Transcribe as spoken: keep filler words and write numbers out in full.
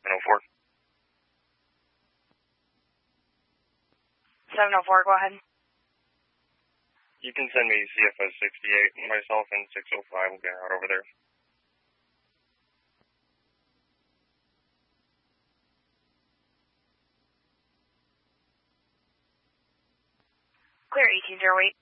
seven oh four. seven oh four, go ahead. You can send me C F S sixty-eight. Myself and six oh five will get out over there. Clear eighteen zero eight.